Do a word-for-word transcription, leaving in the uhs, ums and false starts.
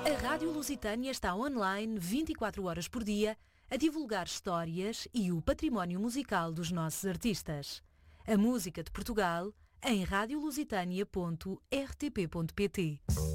A Rádio Lusitânia está online vinte e quatro horas por dia a divulgar histórias e o património musical dos nossos artistas. A música de Portugal em rádio lusitânia ponto r t p ponto p t.